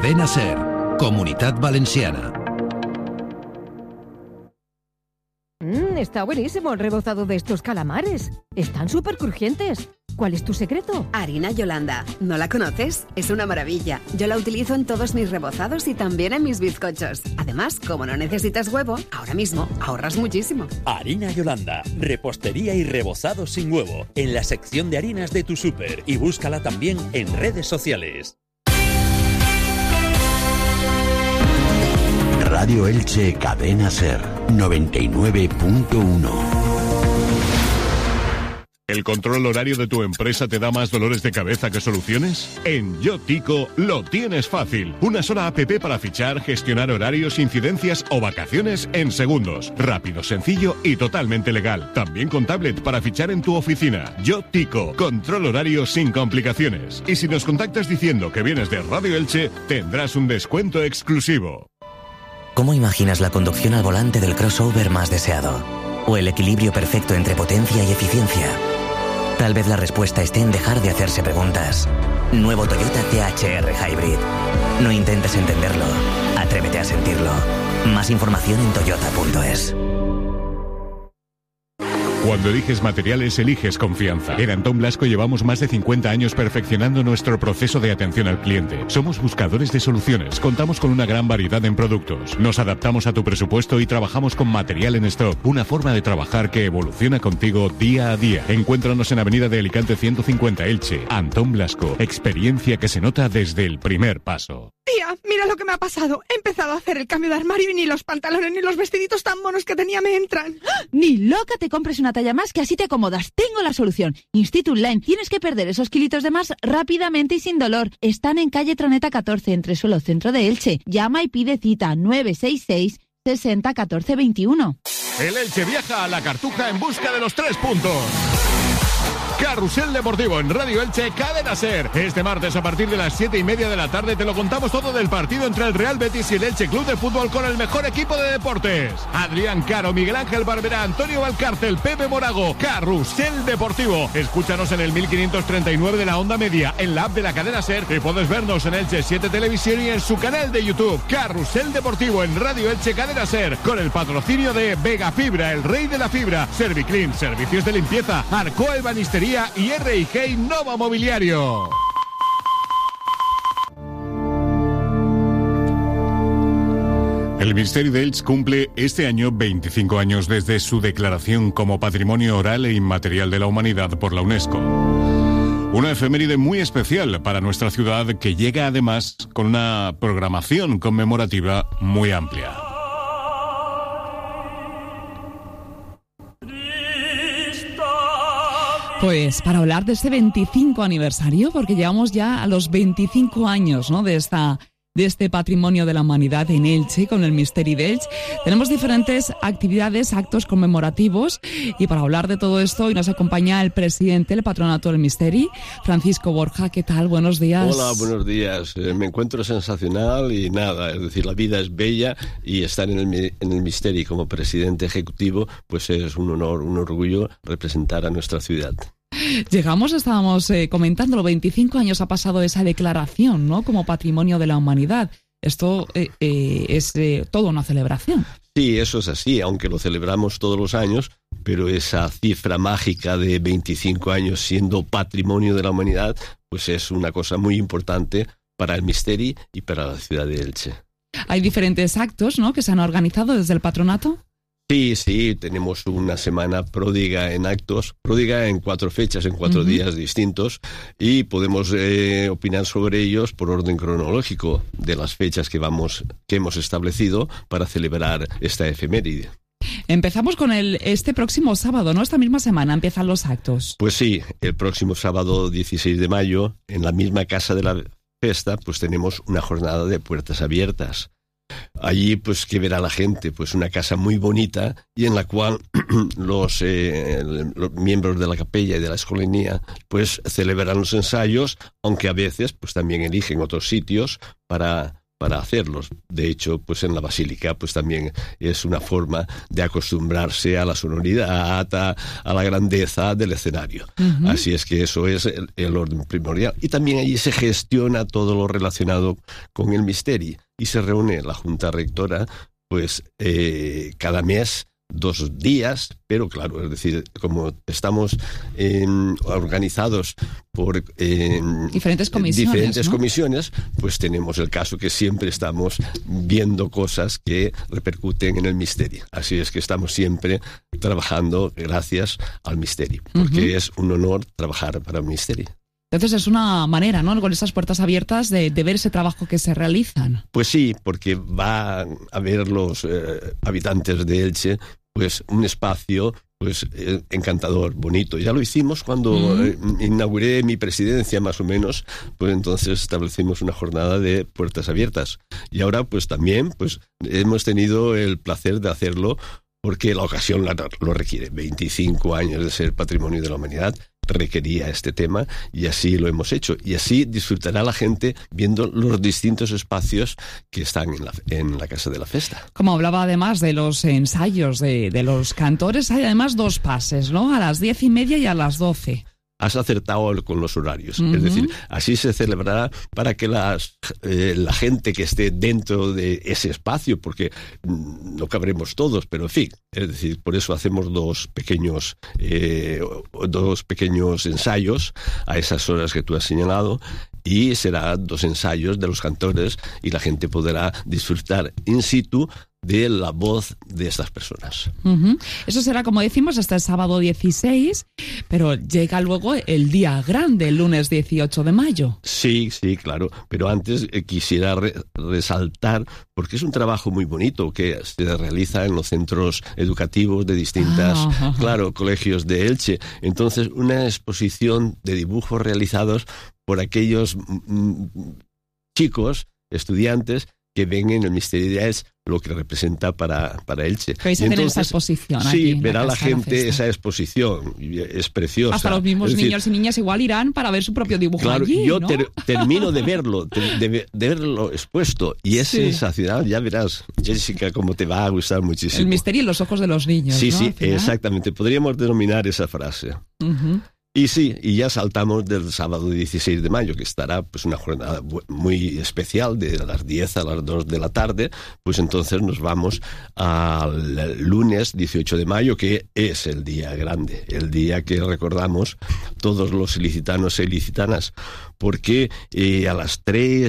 Cadena SER, Comunitat Valenciana. Está buenísimo el rebozado de estos calamares. Están súper crujientes. ¿Cuál es tu secreto? Harina Yolanda. ¿No la conoces? Es una maravilla. Yo la utilizo en todos mis rebozados y también en mis bizcochos. Además, como no necesitas huevo, ahora mismo ahorras muchísimo. Harina Yolanda. Repostería y rebozado sin huevo. En la sección de harinas de tu súper. Y búscala también en redes sociales. Radio Elche Cadena SER 99.1. ¿El control horario de tu empresa te da más dolores de cabeza que soluciones? En Yotico lo tienes fácil. Una sola app para fichar, gestionar horarios, incidencias o vacaciones en segundos. Rápido, sencillo y totalmente legal. También con tablet para fichar en tu oficina. Yotico, control horario sin complicaciones. Y si nos contactas diciendo que vienes de Radio Elche, tendrás un descuento exclusivo. ¿Cómo imaginas la conducción al volante del crossover más deseado? ¿O el equilibrio perfecto entre potencia y eficiencia? Tal vez la respuesta esté en dejar de hacerse preguntas. Nuevo Toyota THR Hybrid. No intentes entenderlo, atrévete a sentirlo. Más información en toyota.es. Cuando eliges materiales, eliges confianza. En Antón Blasco llevamos más de 50 años perfeccionando nuestro proceso de atención al cliente. Somos buscadores de soluciones, contamos con una gran variedad en productos. Nos adaptamos a tu presupuesto y trabajamos con material en stock. Una forma de trabajar que evoluciona contigo día a día. Encuéntranos en Avenida de Alicante 150 Elche. Antón Blasco, experiencia que se nota desde el primer paso. Tía, mira lo que me ha pasado. He empezado a hacer el cambio de armario y ni los pantalones ni los vestiditos tan monos que tenía me entran. Ni loca te compres una talla más, que así te acomodas. Tengo la solución. Institut Line. Tienes que perder esos kilitos de más rápidamente y sin dolor. Están en calle Troneta 14, entre suelo centro de Elche. Llama y pide cita 966 60 14 21. El Elche viaja a la Cartuja en busca de los 3 puntos. Carrusel Deportivo en Radio Elche Cadena SER. Este martes a partir de las 7:30 de la tarde te lo contamos todo del partido entre el Real Betis y el Elche Club de Fútbol con el mejor equipo de deportes. Adrián Caro, Miguel Ángel Barberá, Antonio Valcárcel, Pepe Morago. Carrusel Deportivo. Escúchanos en el 1539 de la onda media, en la app de la Cadena SER, y puedes vernos en Elche 7 Televisión y en su canal de YouTube. Carrusel Deportivo en Radio Elche Cadena SER, con el patrocinio de Vega Fibra, el rey de la fibra, Serviclean, servicios de limpieza, Arcoa Ebanistería y R&G Innova Mobiliario. El Misteri d'Elx cumple este año 25 años desde su declaración como Patrimonio Oral e Inmaterial de la Humanidad por la UNESCO. Una efeméride muy especial para nuestra ciudad que llega además con una programación conmemorativa muy amplia. Pues para hablar de este 25 aniversario, porque llevamos ya a los 25 años, ¿no?, de este patrimonio de la humanidad en Elche, con el Misteri d'Elx, tenemos diferentes actividades, actos conmemorativos, y para hablar de todo esto hoy nos acompaña el presidente del Patronato del Misteri, Francisco Borja. ¿Qué tal? Buenos días. Hola, buenos días. Me encuentro sensacional y nada, es decir, la vida es bella y estar en el Misteri como presidente ejecutivo, pues es un honor, un orgullo representar a nuestra ciudad. Estábamos comentando, los 25 años ha pasado esa declaración, ¿no?, como Patrimonio de la Humanidad. Esto es toda una celebración. Sí, eso es así, aunque lo celebramos todos los años, pero esa cifra mágica de 25 años siendo Patrimonio de la Humanidad, pues es una cosa muy importante para el Misteri y para la ciudad de Elche. Hay diferentes actos, ¿no?, que se han organizado desde el patronato. Sí, tenemos una semana pródiga en actos, pródiga en 4 fechas, en 4 días distintos, y podemos opinar sobre ellos por orden cronológico de las fechas que hemos establecido para celebrar esta efeméride. Empezamos con este próximo sábado, ¿no? Esta misma semana empiezan los actos. Pues sí, el próximo sábado 16 de mayo, en la misma casa de la fiesta, pues tenemos una jornada de puertas abiertas. Allí, pues, ¿qué verá la gente? Pues una casa muy bonita y en la cual los miembros de la capella y de la escolanía, pues, celebran los ensayos, aunque a veces, pues, también eligen otros sitios para para hacerlos. De hecho, pues en la basílica pues también es una forma de acostumbrarse a la sonoridad, a la grandeza del escenario. Uh-huh. Así es que eso es el orden primordial. Y también allí se gestiona todo lo relacionado con el misterio y se reúne la Junta Rectora pues cada mes, 2 días, pero claro, es decir, como estamos organizados por diferentes comisiones, pues tenemos el caso que siempre estamos viendo cosas que repercuten en el misterio. Así es que estamos siempre trabajando gracias al misterio, porque es un honor trabajar para el misterio. Entonces es una manera, ¿no?, con esas puertas abiertas de ver ese trabajo que se realizan. Pues sí, porque van a ver los habitantes de Elche pues un espacio pues encantador, bonito. Ya lo hicimos cuando inauguré mi presidencia, más o menos, pues entonces establecimos una jornada de puertas abiertas. Y ahora pues también pues hemos tenido el placer de hacerlo porque la ocasión lo requiere. 25 años de ser Patrimonio de la Humanidad requería este tema y así lo hemos hecho. Y así disfrutará la gente viendo los distintos espacios que están en la Casa de la Festa. Como hablaba además de los ensayos de los cantores, hay además 2 pases, ¿no? A las 10:30 y a las 12. Has acertado con los horarios. Es decir, así se celebrará para que la gente que esté dentro de ese espacio, porque no cabremos todos, pero en fin, es decir, por eso hacemos 2 pequeños ensayos a esas horas que tú has señalado, y serán 2 ensayos de los cantores y la gente podrá disfrutar in situ de la voz de estas personas. Eso será, como decimos, hasta el sábado 16, pero llega luego el día grande, el lunes 18 de mayo. Sí, claro, pero antes quisiera resaltar, porque es un trabajo muy bonito que se realiza en los centros educativos de distintas, colegios de Elche. Entonces, una exposición de dibujos realizados por aquellos chicos, estudiantes, que ven en el misterio de Elche lo que representa para Elche. Vais a tener esa exposición. Sí, verá la gente esa exposición, es preciosa. Hasta los mismos niños y niñas igual irán para ver su propio dibujo allí, yo ¿no? termino de verlo, de verlo expuesto, y es sensacional. Ya verás, Jessica, cómo te va a gustar muchísimo. El misterio en los ojos de los niños, Sí, ¿no? Sí, exactamente. Podríamos denominar esa frase. Y sí, y ya saltamos del sábado 16 de mayo, que estará pues una jornada muy especial de las 10 a las 2 de la tarde, pues entonces nos vamos al lunes 18 de mayo, que es el día grande, el día que recordamos todos los ilicitanos e ilicitanas, porque a las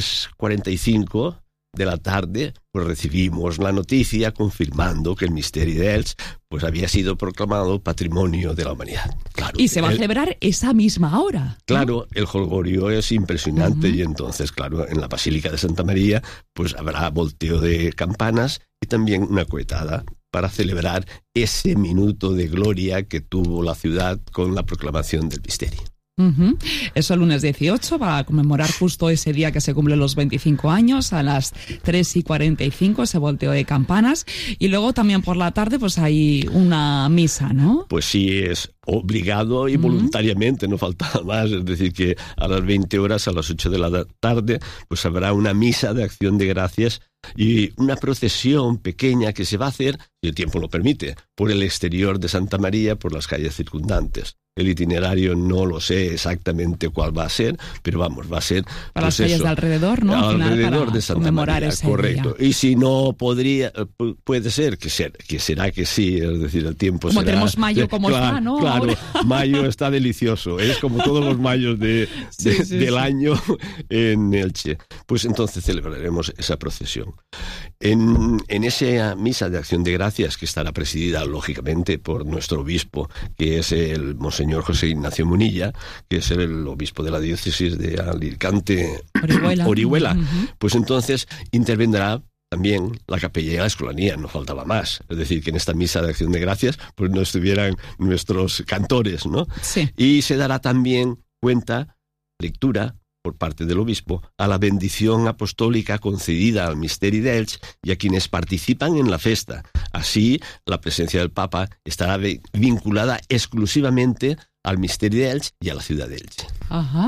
3:45 de la tarde pues recibimos la noticia confirmando que el misterio de Elche pues había sido proclamado Patrimonio de la Humanidad. Claro, y se va a celebrar esa misma hora, ¿no? Claro, el jolgorio es impresionante y entonces, claro, en la Basílica de Santa María pues habrá volteo de campanas y también una cohetada para celebrar ese minuto de gloria que tuvo la ciudad con la proclamación del misterio. Eso el lunes 18 va a conmemorar justo ese día que se cumplen los 25 años a las 3:45, ese volteo de campanas, y luego también por la tarde pues hay una misa, ¿no? Pues sí, es obligado y voluntariamente, no falta más, es decir que a las 20 horas, a las 8 de la tarde, pues habrá una misa de acción de gracias y una procesión pequeña que se va a hacer, si el tiempo lo permite, por el exterior de Santa María, por las calles circundantes. El itinerario no lo sé exactamente cuál va a ser, pero vamos, va a ser para las calles de alrededor, ¿no? Alrededor de Santa María, ese correcto. Día. Y si no puede ser que será que sí, es decir, el tiempo como será. Tenemos mayo como está, ¿no? Claro, mayo está delicioso, es como todos los mayos del año en Elche. Pues entonces celebraremos esa procesión. En esa misa de acción de gracias, que estará presidida lógicamente por nuestro obispo, que es el Monseñor José Ignacio Munilla, que es el obispo de la diócesis de Alicante, Orihuela, pues entonces intervendrá también la capilla y la escolanía, no faltaba más. Es decir, que en esta misa de acción de gracias pues no estuvieran nuestros cantores, ¿no? Sí. Y se dará también lectura por parte del obispo a la bendición apostólica concedida al misterio de Elche y a quienes participan en la festa. Así, la presencia del Papa estará vinculada exclusivamente al misterio de Elche y a la ciudad de Elche. Ajá.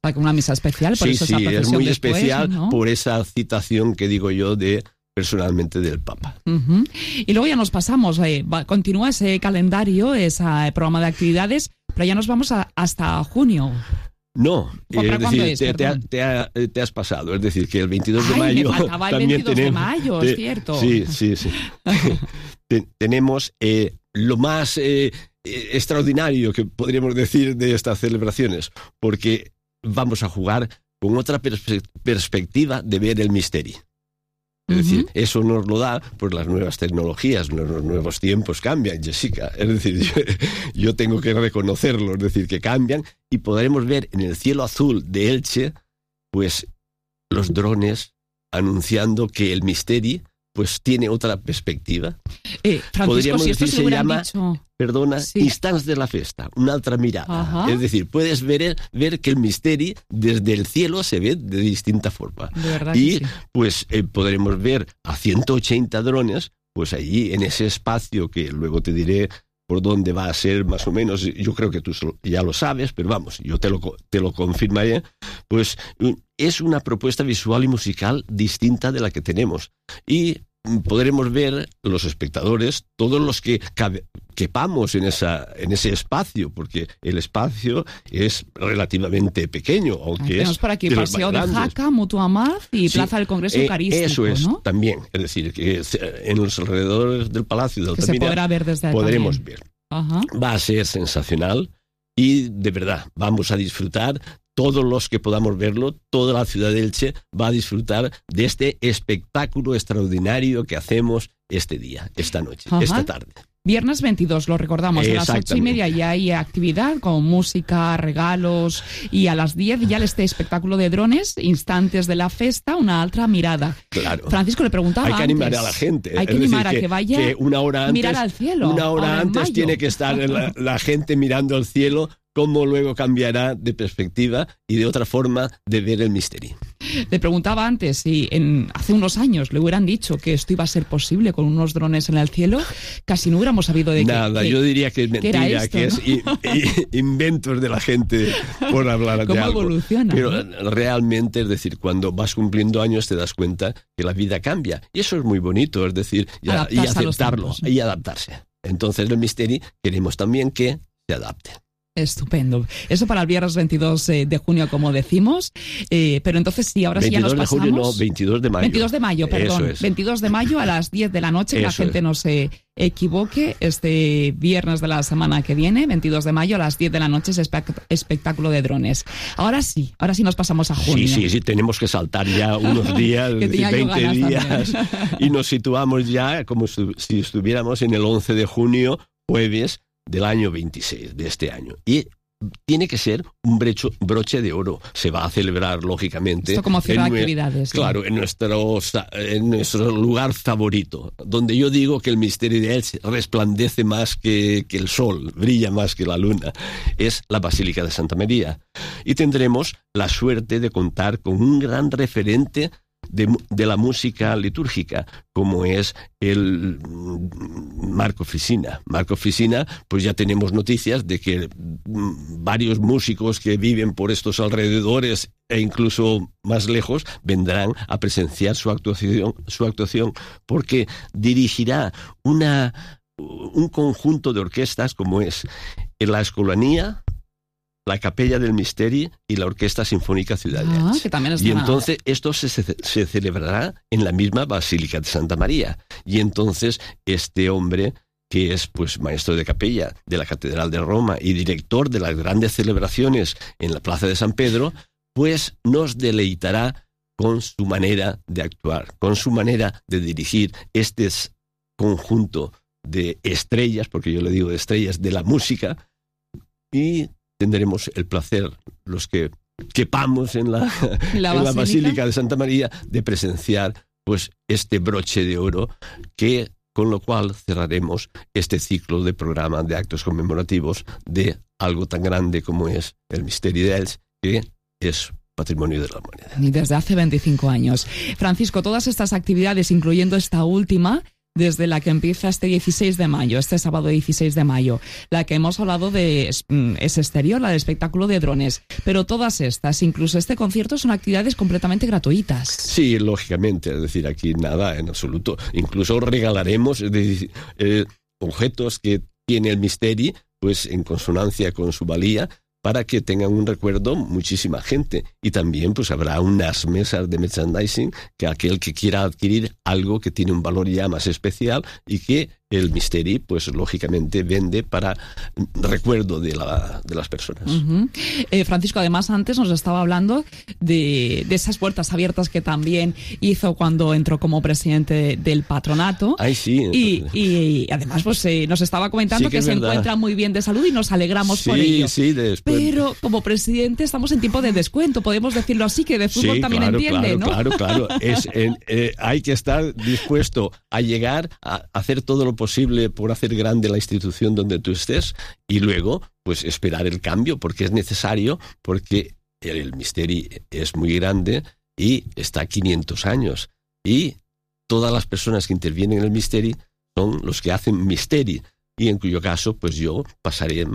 Una misa especial, por eso esa procesión es muy después, especial, ¿no? por esa citación que digo yo personalmente del Papa. Y luego ya nos pasamos, continúa ese calendario, ese programa de actividades, pero ya nos vamos hasta junio. No, ¿Para cuándo es? Te has pasado. Es decir, que el 22 de mayo... Me faltaba el 22 de mayo, es cierto. Sí. Tenemos lo más extraordinario que podríamos decir de estas celebraciones, porque vamos a jugar con otra perspectiva de ver el misterio. Es decir, eso nos lo da por las nuevas tecnologías, los nuevos tiempos cambian, Jessica. Es decir, yo tengo que reconocerlo, es decir, que cambian y podremos ver en el cielo azul de Elche, pues, los drones anunciando que el misterio, pues, tiene otra perspectiva. Francisco, podríamos si esto decir, se llama, dicho... Instants de la Festa, una otra mirada. Es decir, puedes ver que el misterio desde el cielo se ve de distinta forma. De verdad y que sí. pues podremos ver a 180 drones, pues allí en ese espacio que luego te diré por dónde va a ser más o menos. Yo creo que tú ya lo sabes, pero vamos, yo te lo confirmaré. Pues es una propuesta visual y musical distinta de la que tenemos. Y podremos ver los espectadores, todos los que quepamos en ese espacio, porque el espacio es relativamente pequeño, aunque tenemos por aquí Paseo de Jaca, Mutuamad y Plaza del Congreso Eucarístico. Eso es, ¿no? también. Es decir, que en los alrededores del Palacio de Altamira se podrá ver desde podremos también. Ver. Va a ser sensacional y de verdad vamos a disfrutar. Todos los que podamos verlo, toda la ciudad de Elche va a disfrutar de este espectáculo extraordinario que hacemos este día, esta noche, esta tarde. Viernes 22, lo recordamos, a las 8:30 ya hay actividad con música, regalos, y a las 10 ya este espectáculo de drones, instantes de la festa, una altra mirada. Claro. Francisco le preguntaba hay que antes, animar a la gente. Hay que animar a que vaya que una hora antes, mirar al cielo. Una hora antes tiene que estar la gente mirando al cielo, cómo luego cambiará de perspectiva y de otra forma de ver el misterio. Le preguntaba antes si hace unos años le hubieran dicho que esto iba a ser posible con unos drones en el cielo, casi no hubiéramos sabido de nada, yo diría que es mentira, esto, que ¿no? es inventos de la gente por hablar de ¿Cómo algo. evoluciona? Pero realmente, es decir, cuando vas cumpliendo años te das cuenta que la vida cambia. Y eso es muy bonito, es decir, y aceptarlo, tiempos, ¿no? Y adaptarse. Entonces el misterio queremos también que se adapte. Estupendo. Eso para el viernes 22 de junio, como decimos. Pero entonces sí, ahora sí ya nos pasamos. 22 de junio, no, 22 de mayo. 22 de mayo, perdón. Eso es. 22 de mayo a las 10 de la noche, que la gente no se equivoque. Este viernes de la semana que viene, 22 de mayo a las 10 de la noche, es espectáculo de drones. Ahora sí nos pasamos a junio. Sí, tenemos que saltar ya unos días, 20 días, y nos situamos ya como si estuviéramos en el 11 de junio, jueves, del año 26 de este año. Y tiene que ser un broche de oro. Se va a celebrar, lógicamente. Esto como cierre de actividades. Claro, ¿sí? en nuestro lugar favorito, donde yo digo que el misterio de Elche resplandece más que el sol, brilla más que la luna, es la Basílica de Santa María. Y tendremos la suerte de contar con un gran referente de la música litúrgica, como es el Marco Frisina. Marco Frisina, pues ya tenemos noticias de que varios músicos que viven por estos alrededores e incluso más lejos vendrán a presenciar su actuación, porque dirigirá un conjunto de orquestas como es la Escolanía, la Capella del Misterio y la Orquesta Sinfónica Ciudad de Elche. Que también y entonces esto se celebrará en la misma Basílica de Santa María. Y entonces este hombre, que es pues maestro de capella de la Catedral de Roma y director de las grandes celebraciones en la Plaza de San Pedro, pues nos deleitará con su manera de actuar, con su manera de dirigir este conjunto de estrellas, porque yo le digo de estrellas de la música, y tendremos el placer, los que quepamos en la Basílica de Santa María, de presenciar pues este broche de oro, con lo cual cerraremos este ciclo de programa de actos conmemorativos de algo tan grande como es el misterio de Elche, que es Patrimonio de la Humanidad. Y desde hace 25 años. Francisco, todas estas actividades, incluyendo esta última, desde la que empieza este 16 de mayo, este sábado 16 de mayo. La que hemos hablado de es exterior, la del espectáculo de drones. Pero todas estas, incluso este concierto, son actividades completamente gratuitas. Sí, lógicamente, es decir, aquí nada en absoluto. Incluso regalaremos objetos que tiene el Misteri, pues en consonancia con su valía, para que tengan un recuerdo muchísima gente. Y también pues habrá unas mesas de merchandising que aquel que quiera adquirir algo que tiene un valor ya más especial y que el Misteri, pues lógicamente vende para recuerdo de las personas. Francisco, además antes nos estaba hablando de esas puertas abiertas que también hizo cuando entró como presidente del patronato. Ay, sí. Y además pues nos estaba comentando que se encuentra muy bien de salud y nos alegramos por ello. Sí, después. Pero como presidente estamos en tiempo de descuento, podemos decirlo así, que de fútbol también entiende, ¿no? Claro. Hay que estar dispuesto a llegar a hacer todo lo posible por hacer grande la institución donde tú estés y luego pues esperar el cambio porque es necesario, porque el Misteri es muy grande y está a 500 años y todas las personas que intervienen en el Misteri son los que hacen Misteri y en cuyo caso pues yo pasaré,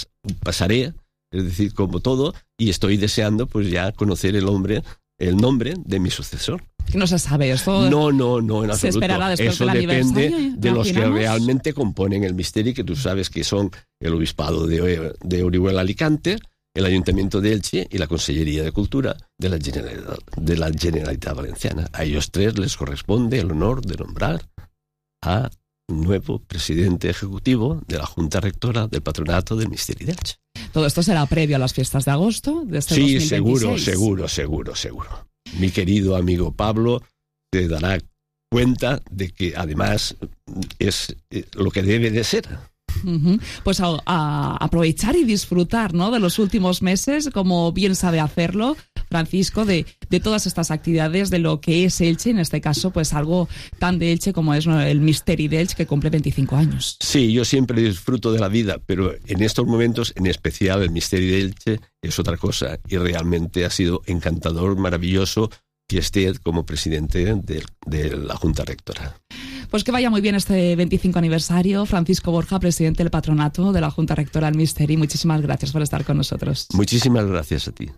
es decir, como todo, y estoy deseando pues ya conocer el nombre de mi sucesor. No se sabe esto. No, en absoluto. Se esperará después Eso del aniversario. Depende de los que realmente componen el Misteri, que tú sabes que son el Obispado de Orihuela Alicante, el Ayuntamiento de Elche y la Consellería de Cultura de la Generalitat Valenciana. A ellos tres les corresponde el honor de nombrar a un nuevo presidente ejecutivo de la Junta Rectora del Patronato del Misteri de Elche. Todo esto será previo a las fiestas de agosto de este 2026. Seguro. Mi querido amigo Pablo te dará cuenta de que además es lo que debe de ser. Pues a aprovechar y disfrutar, ¿no?, de los últimos meses, como bien sabe hacerlo Francisco, de todas estas actividades, de lo que es Elche, en este caso, pues algo tan de Elche como es el Misteri de Elche, que cumple 25 años. Sí, yo siempre disfruto de la vida, pero en estos momentos, en especial el Misteri de Elche, es otra cosa, y realmente ha sido encantador, maravilloso que esté como presidente de la Junta Rectora. Pues que vaya muy bien este 25 aniversario. Francisco Borja, presidente del patronato de la Junta Rectora del Misteri, muchísimas gracias por estar con nosotros. Muchísimas gracias a ti.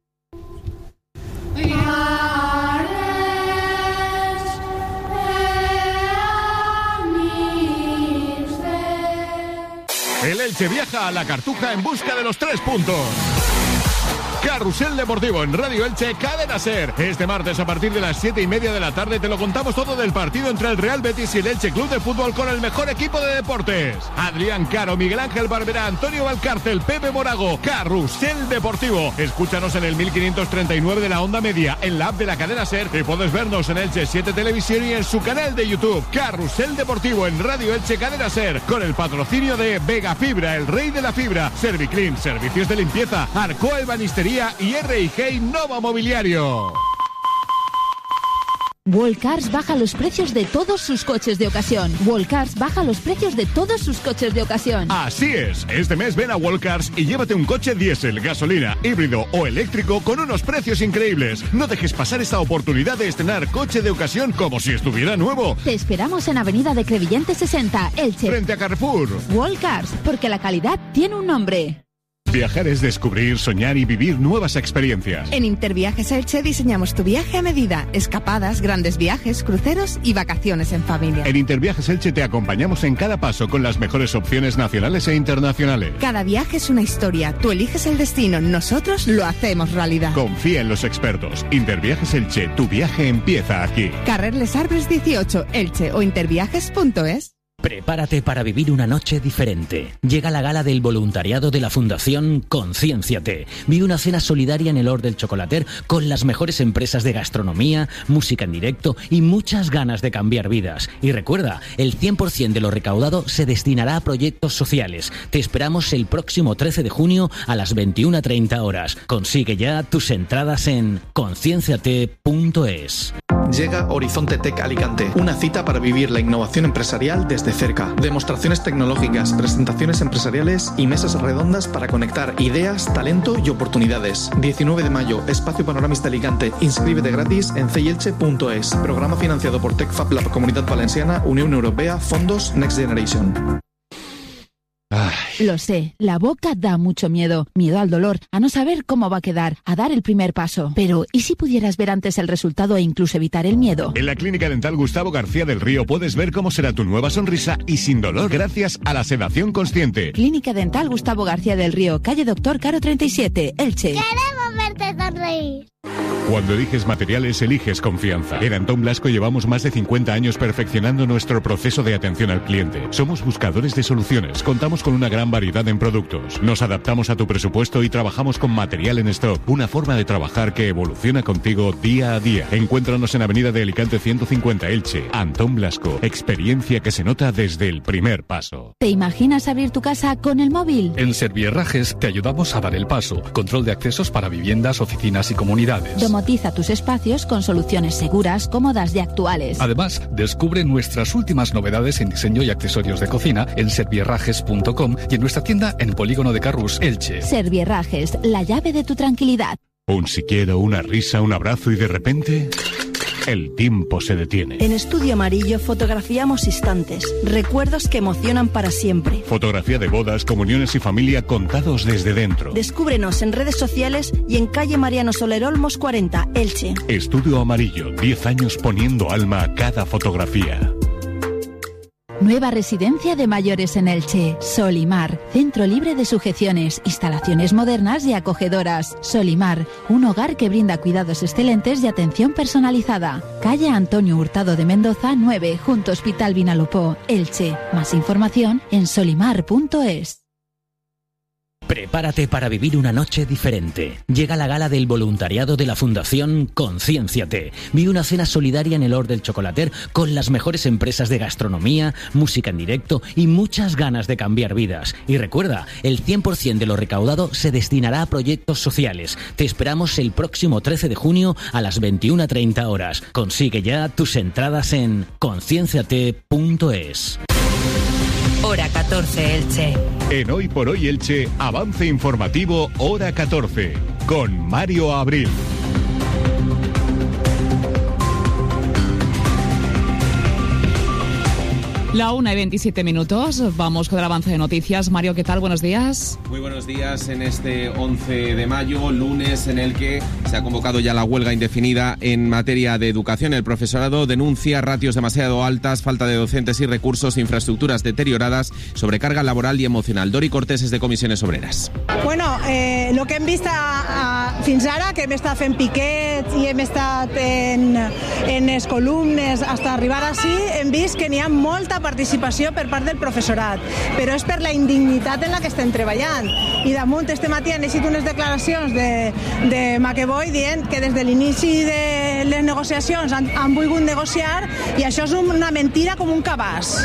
El Elche viaja a la Cartuja en busca de los 3 puntos. Carrusel Deportivo en Radio Elche, Cadena SER. Este martes a partir de las 7:30 de la tarde te lo contamos todo del partido entre el Real Betis y el Elche Club de Fútbol con el mejor equipo de deportes. Adrián Caro, Miguel Ángel Barberá, Antonio Valcárcel, Pepe Morago. Carrusel Deportivo. Escúchanos en el 1539 de la onda media, en la app de la Cadena SER, y puedes vernos en Elche 7 Televisión y en su canal de YouTube. Carrusel Deportivo en Radio Elche, Cadena SER, con el patrocinio de Vega Fibra, el rey de la fibra, Serviclean, servicios de limpieza, Arcoa Ebanistería y R&G Innova Mobiliario. Wallcars baja los precios de todos sus coches de ocasión. Wallcars baja los precios de todos sus coches de ocasión. Así es. Este mes ven a Wallcars y llévate un coche diésel, gasolina, híbrido o eléctrico con unos precios increíbles. No dejes pasar esta oportunidad de estrenar coche de ocasión como si estuviera nuevo. Te esperamos en Avenida de Crevillente 60, Elche. Frente a Carrefour. Wallcars, porque la calidad tiene un nombre. Viajar es descubrir, soñar y vivir nuevas experiencias. En Interviajes Elche diseñamos tu viaje a medida. Escapadas, grandes viajes, cruceros y vacaciones en familia. En Interviajes Elche te acompañamos en cada paso con las mejores opciones nacionales e internacionales. Cada viaje es una historia. Tú eliges el destino, nosotros lo hacemos realidad. Confía en los expertos. Interviajes Elche, tu viaje empieza aquí. Carrer Les Arbres 18, Elche o interviajes.es. Prepárate para vivir una noche diferente. Llega la gala del voluntariado de la Fundación Conciénciate. Vive una cena solidaria en el Hort del Chocolater con las mejores empresas de gastronomía, música en directo y muchas ganas de cambiar vidas. Y recuerda, el 100% de lo recaudado se destinará a proyectos sociales. Te esperamos el próximo 13 de junio a las 21:30 horas. Consigue ya tus entradas en concienciate.es. llega Horizonte Tech Alicante, una cita para vivir la innovación empresarial desde cerca. Demostraciones tecnológicas, presentaciones empresariales y mesas redondas para conectar ideas, talento y oportunidades. 19 de mayo, Espacio Panoramista Alicante. Inscríbete gratis en ceyelche.es. Programa financiado por TechFab, la Comunidad Valenciana, Unión Europea, Fondos Next Generation. Lo sé, la boca da mucho miedo. Miedo al dolor, a no saber cómo va a quedar, a dar el primer paso. Pero, ¿y si pudieras ver antes el resultado e incluso evitar el miedo? En la Clínica Dental Gustavo García del Río puedes ver cómo será tu nueva sonrisa y sin dolor gracias a la sedación consciente. Clínica Dental Gustavo García del Río, calle Doctor Caro 37, Elche. ¡Queremos verte sonreír! Cuando eliges materiales, eliges confianza. En Antón Blasco llevamos más de 50 años perfeccionando nuestro proceso de atención al cliente. Somos buscadores de soluciones. Contamos con una gran variedad en productos. Nos adaptamos a tu presupuesto y trabajamos con material en stock. Una forma de trabajar que evoluciona contigo día a día. Encuéntranos en Avenida de Alicante 150 Elche. Antón Blasco. Experiencia que se nota desde el primer paso. ¿Te imaginas abrir tu casa con el móvil? En Servierrajes te ayudamos a dar el paso. Control de accesos para viviendas, oficinas y comunidades. Domotiza tus espacios con soluciones seguras, cómodas y actuales. Además, descubre nuestras últimas novedades en diseño y accesorios de cocina en servierrajes.com y en nuestra tienda en Polígono de Carrús, Elche. Servierrajes, la llave de tu tranquilidad. Un siquiera, una risa, un abrazo y de repente... el tiempo se detiene. En Estudio Amarillo fotografiamos instantes, recuerdos que emocionan para siempre. Fotografía de bodas, comuniones y familia contados desde dentro. Descúbrenos en redes sociales y en calle Mariano Soler Olmos 40, Elche. Estudio Amarillo, 10 años poniendo alma a cada fotografía. Nueva residencia de mayores en Elche. Solimar, centro libre de sujeciones, instalaciones modernas y acogedoras. Solimar, un hogar que brinda cuidados excelentes y atención personalizada. Calle Antonio Hurtado de Mendoza 9, junto Hospital Vinalopó, Elche. Más información en solimar.es. Prepárate para vivir una noche diferente. Llega la gala del voluntariado de la Fundación Conciénciate. Vive una cena solidaria en el Hort del Chocolater con las mejores empresas de gastronomía, música en directo y muchas ganas de cambiar vidas. Y recuerda, el 100% de lo recaudado se destinará a proyectos sociales. Te esperamos el próximo 13 de junio a las 21:30 horas. Consigue ya tus entradas en concienciate.es. Hora 14, Elche. En Hoy por Hoy Elche, avance informativo Hora 14, con Mario Abril. La 1:27. Vamos con el avance de noticias. Mario, ¿qué tal? Buenos días. Muy buenos días en este 11 de mayo, lunes en el que se ha convocado ya la huelga indefinida en materia de educación. El profesorado denuncia ratios demasiado altas, falta de docentes y recursos, infraestructuras deterioradas, sobrecarga laboral y emocional. Dori Cortés es de Comisiones Obreres. Bueno, lo que hem vist fins ara, que hem estat fent piquets i hem estat en les columnes hasta arribar així, hem vist que n'hi ha molta participació per part del professorat, però és per la indignitat en la que estem treballant. I damunt, este matí han llegit unes declaracions de McEvoy dient que des de l'inici de les negociacions han volgut negociar i això és una mentira com un cabàs.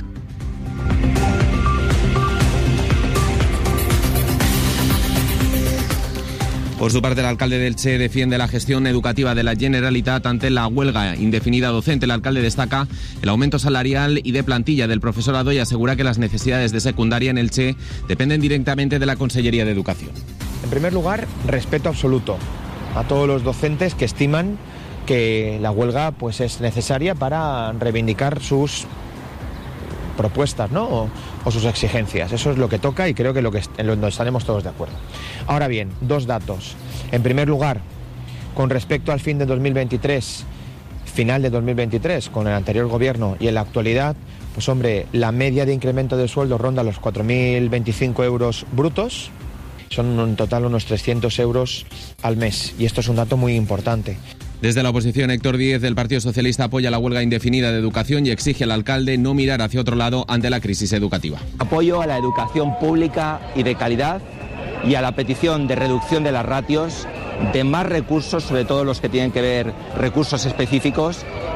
Por su parte, el alcalde de Elche defiende la gestión educativa de la Generalitat ante la huelga indefinida docente. El alcalde destaca el aumento salarial y de plantilla del profesorado y asegura que las necesidades de secundaria en Elche dependen directamente de la Consellería de Educación. En primer lugar, respeto absoluto a todos los docentes que estiman que la huelga pues, es necesaria para reivindicar sus propuestas, ¿no? o sus exigencias. Eso es lo que toca y creo que en lo que estaremos todos de acuerdo. Ahora bien, dos datos. En primer lugar, con respecto al fin de 2023, final de 2023, con el anterior gobierno y en la actualidad, pues hombre, la media de incremento del sueldo ronda los 4.025 euros brutos. Son en total unos 300 euros al mes y esto es un dato muy importante. Desde la oposición, Héctor Díez del Partido Socialista apoya la huelga indefinida de educación y exige al alcalde no mirar hacia otro lado ante la crisis educativa. Apoyo a la educación pública y de calidad y a la petición de reducción de las ratios, de más recursos, sobre todo los que tienen que ver recursos específicos,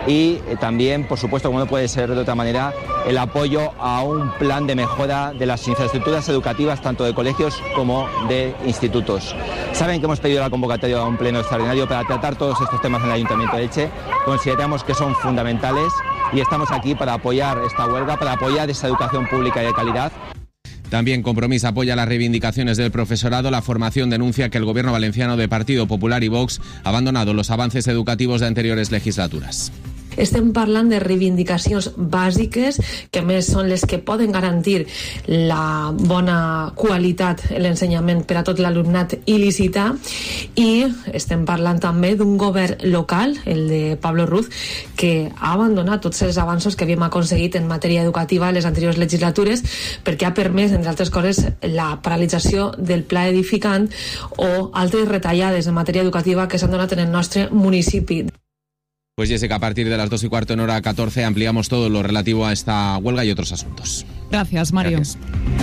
y también, por supuesto, como no puede ser de otra manera, el apoyo a un plan de mejora de las infraestructuras educativas, tanto de colegios como de institutos. Saben que hemos pedido la convocatoria a un pleno extraordinario para tratar todos estos temas en el Ayuntamiento de Elche. Consideramos que son fundamentales y estamos aquí para apoyar esta huelga, para apoyar esa educación pública y de calidad. También Compromís apoya las reivindicacions del profesorado. La formación denuncia que el gobierno valenciano de Partido Popular y Vox ha abandonado los avances educativos de anteriores legislaturas. Estem parlant de reivindicacions bàsiques, que a més són les que poden garantir la bona qualitat en l'ensenyament per a tot l'alumnat il·lícita, i estem parlant també d'un govern local, el de Pablo Ruz, que ha abandonat tots els avanços que havíem aconseguit en matèria educativa en les anteriors legislatures, perquè ha permès, entre altres coses, la paralització del pla edificant o altres retallades en matèria educativa que s'han donat en el nostre municipi. Pues Jessica, a partir de las 2:15 en hora 14 ampliamos todo lo relativo a esta huelga y otros asuntos. Gracias, Mario. Gracias.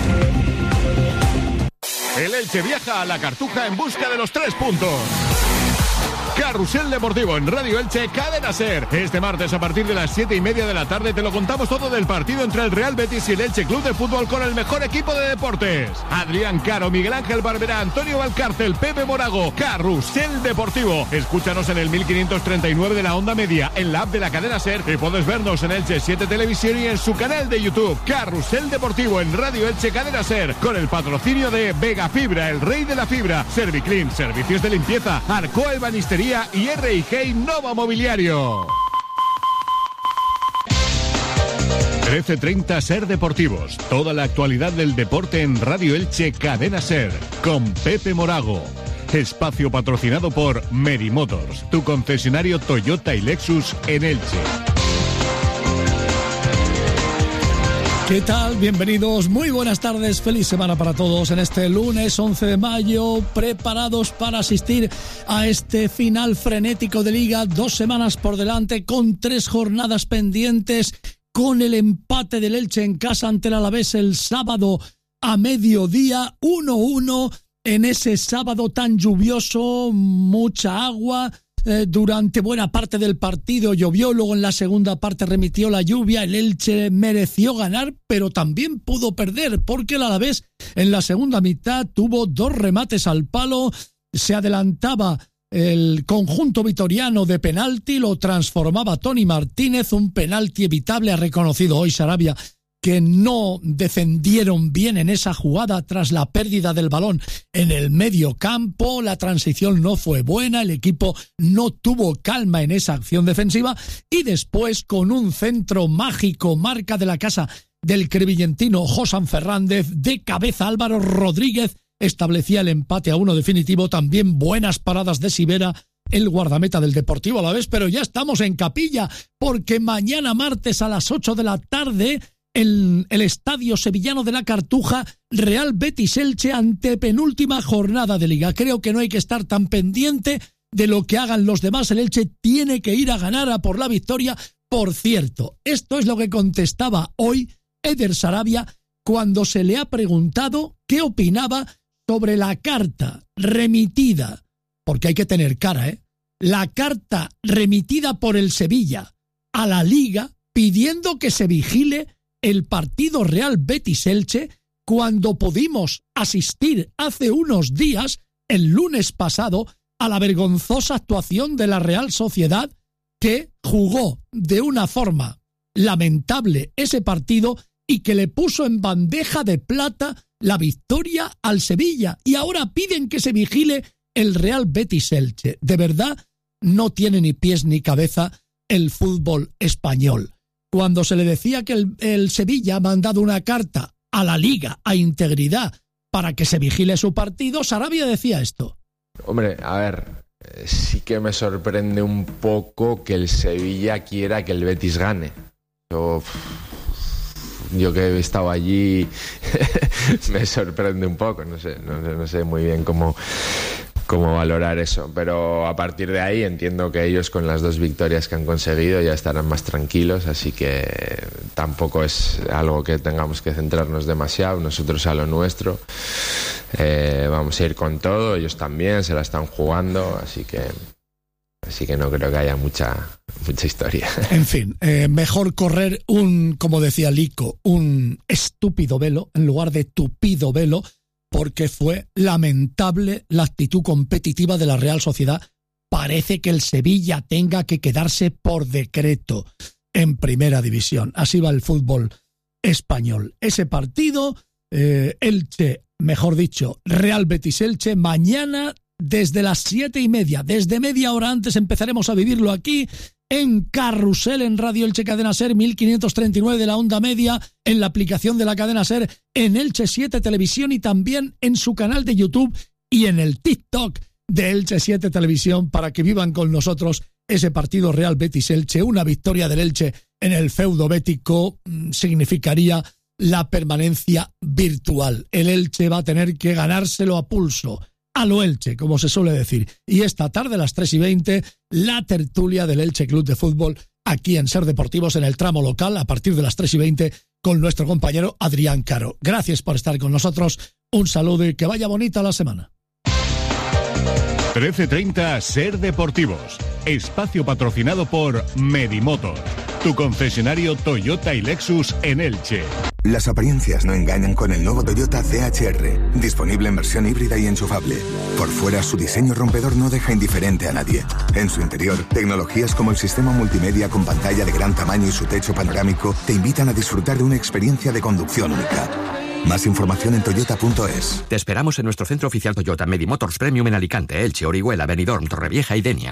El Elche viaja a la Cartuja en busca de los 3 puntos. Carrusel Deportivo en Radio Elche, Cadena SER. Este martes a partir de las 7:30 de la tarde te lo contamos todo del partido entre el Real Betis y el Elche Club de Fútbol con el mejor equipo de deportes. Adrián Caro, Miguel Ángel Barberá, Antonio Valcárcel, Pepe Morago. Carrusel Deportivo. Escúchanos en el 1539 de la onda media, en la app de la Cadena SER, y puedes vernos en Elche 7 Televisión y en su canal de YouTube. Carrusel Deportivo en Radio Elche, Cadena SER, con el patrocinio de Vega Fibra, el rey de la fibra, Serviclean, servicios de limpieza, Arcoa Ebanistería y R&G Innova Mobiliario. 13:30 SER Deportivos. Toda la actualidad del deporte en Radio Elche, Cadena SER, con Pepe Morago. Espacio patrocinado por Meri Motors, tu concesionario Toyota y Lexus en Elche. ¿Qué tal? Bienvenidos, muy buenas tardes, feliz semana para todos en este lunes 11 de mayo, preparados para asistir a este final frenético de Liga, 2 semanas por delante, con 3 jornadas pendientes, con el empate del Elche en casa ante el Alavés el sábado a mediodía, 1-1 en ese sábado tan lluvioso, mucha agua. Durante buena parte del partido llovió, luego en la segunda parte remitió la lluvia, el Elche mereció ganar, pero también pudo perder, porque el Alavés en la segunda mitad tuvo 2 remates al palo, se adelantaba el conjunto vitoriano de penalti, lo transformaba Toni Martínez, un penalti evitable, ha reconocido hoy Sarabia que no defendieron bien en esa jugada tras la pérdida del balón en el medio campo, la transición no fue buena, el equipo no tuvo calma en esa acción defensiva y después con un centro mágico, marca de la casa del crevillentino Josan Fernández, de cabeza Álvaro Rodríguez establecía el empate a 1 definitivo, también buenas paradas de Sivera, el guardameta del Deportivo Alavés, pero ya estamos en capilla porque mañana martes a las 8 de la tarde en el estadio sevillano de la Cartuja, Real Betis Elche, antepenúltima jornada de Liga. Creo que no hay que estar tan pendiente de lo que hagan los demás. El Elche tiene que ir a ganar, a por la victoria. Por cierto, esto es lo que contestaba hoy Eder Sarabia cuando se le ha preguntado qué opinaba sobre la carta remitida, porque hay que tener cara, la carta remitida por el Sevilla a la Liga pidiendo que se vigile el partido Real Betis-Elche, cuando pudimos asistir hace unos días, el lunes pasado, a la vergonzosa actuación de la Real Sociedad, que jugó de una forma lamentable ese partido y que le puso en bandeja de plata la victoria al Sevilla. Y ahora piden que se vigile el Real Betis-Elche. De verdad, no tiene ni pies ni cabeza el fútbol español. Cuando se le decía que el Sevilla ha mandado una carta a la Liga, a Integridad, para que se vigile su partido, Sarabia decía esto. Hombre, a ver, sí que me sorprende un poco que el Sevilla quiera que el Betis gane. Yo que he estado allí me sorprende un poco, no sé muy bien cómo valorar eso, pero a partir de ahí entiendo que ellos con las 2 victorias que han conseguido ya estarán más tranquilos, así que tampoco es algo que tengamos que centrarnos demasiado, nosotros a lo nuestro, vamos a ir con todo, ellos también se la están jugando, así que no creo que haya mucha mucha historia. En fin, mejor correr como decía Lico, un estúpido velo en lugar de tupido velo, porque fue lamentable la actitud competitiva de la Real Sociedad. Parece que el Sevilla tenga que quedarse por decreto en primera división. Así va el fútbol español. Ese partido, Elche, mejor dicho, Real Betis Elche, mañana desde las 7:30, desde media hora antes empezaremos a vivirlo aquí en Carrusel, en Radio Elche Cadena Ser, 1539 de la onda media, en la aplicación de la Cadena Ser, en Elche 7 Televisión y también en su canal de YouTube y en el TikTok de Elche 7 Televisión, para que vivan con nosotros ese partido Real Betis Elche. Una victoria del Elche en el feudo bético significaría la permanencia virtual. El Elche va a tener que ganárselo a pulso, a lo Elche, como se suele decir. Y esta tarde a las 3:20, la tertulia del Elche Club de Fútbol aquí en Ser Deportivos, en el tramo local, a partir de las 3:20, con nuestro compañero Adrián Caro. Gracias por estar con nosotros, un saludo y que vaya bonita la semana. 13:30 Ser Deportivos. Espacio patrocinado por Medimotor, tu concesionario Toyota y Lexus en Elche. Las apariencias no engañan con el nuevo Toyota CHR, disponible en versión híbrida y enchufable. Por fuera, su diseño rompedor no deja indiferente a nadie. En su interior, tecnologías como el sistema multimedia con pantalla de gran tamaño y su techo panorámico te invitan a disfrutar de una experiencia de conducción única. Más información en toyota.es. Te esperamos en nuestro centro oficial Toyota Medimotors Premium en Alicante, Elche, Orihuela, Benidorm, Torrevieja y Denia.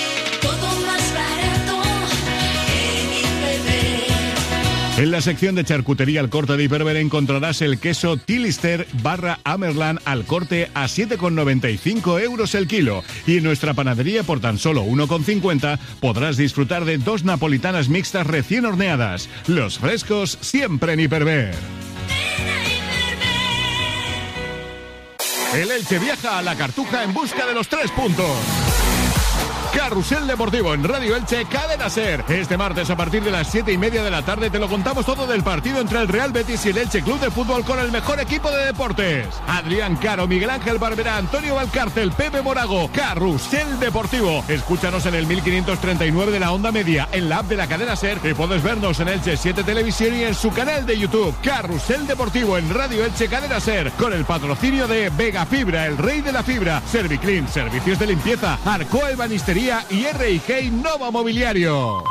En la sección de charcutería al corte de Hiperver encontrarás el queso Tilister / Amerland al corte a 7,95 € el kilo. Y en nuestra panadería por tan solo 1,50 podrás disfrutar de 2 napolitanas mixtas recién horneadas. Los frescos siempre en Hiperver. El Elche viaja a la Cartuja en busca de los 3 puntos. Carrusel Deportivo en Radio Elche Cadena Ser. Este martes a partir de las 7:30 de la tarde te lo contamos todo del partido entre el Real Betis y el Elche Club de Fútbol con el mejor equipo de deportes. Adrián Caro, Miguel Ángel Barberá, Antonio Valcárcel, Pepe Morago. Carrusel Deportivo. Escúchanos en el 1539 de la onda media, en la app de la Cadena Ser, y puedes vernos en Elche 7 Televisión y en su canal de YouTube. Carrusel Deportivo en Radio Elche Cadena Ser, con el patrocinio de Vega Fibra, el rey de la fibra, Serviclean, servicios de limpieza, Arcoa Ebanistería y R&K Nova Mobiliario.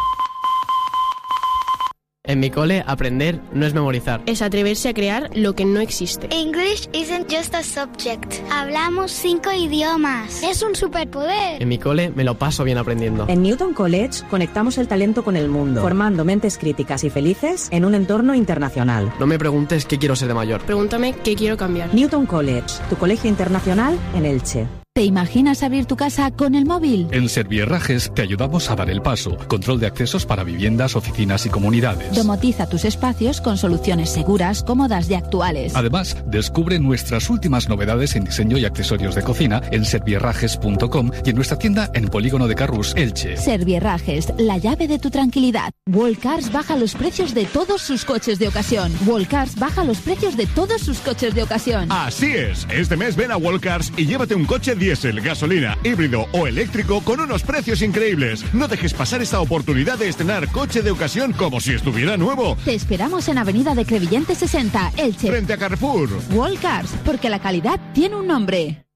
En mi cole, aprender no es memorizar. Es atreverse a crear lo que no existe. English isn't just a subject. Hablamos 5 idiomas. Es un superpoder. En mi cole me lo paso bien aprendiendo. En Newton College conectamos el talento con el mundo, formando mentes críticas y felices en un entorno internacional. No me preguntes qué quiero ser de mayor. Pregúntame qué quiero cambiar. Newton College, tu colegio internacional en Elche. ¿Te imaginas abrir tu casa con el móvil? En Servierrajes te ayudamos a dar el paso. Control de accesos para viviendas, oficinas y comunidades. Domotiza tus espacios con soluciones seguras, cómodas y actuales. Además, descubre nuestras últimas novedades en diseño y accesorios de cocina en servierrajes.com y en nuestra tienda en Polígono de Carrús, Elche. Servierrajes, la llave de tu tranquilidad. Wallcars baja los precios de todos sus coches de ocasión. Wallcars baja los precios de todos sus coches de ocasión. Así es. Este mes ven a Wallcars y llévate un coche diésel, gasolina, híbrido o eléctrico con unos precios increíbles. No dejes pasar esta oportunidad de estrenar coche de ocasión como si estuviera nuevo. Te esperamos en Avenida de Crevillente 60, Elche. Frente a Carrefour. Wallcars, porque la calidad tiene un nombre.